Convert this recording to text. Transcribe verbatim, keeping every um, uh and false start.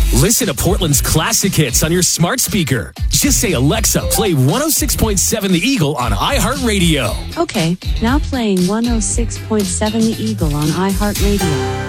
Listen to Portland's classic hits on your smart speaker. Just say, Alexa, play one oh six point seven The Eagle on iHeartRadio. Okay, now playing one oh six point seven The Eagle on iHeartRadio.